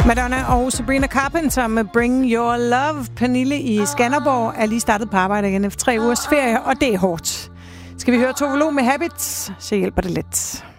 Madonna og Sabrina Carpenter med Bring Your Love. Pernille i Skanderborg er lige startet på arbejde igen efter 3 ugers ferie, og det er hårdt. Skal vi høre Tove Lo med Habits, så hjælper det lidt.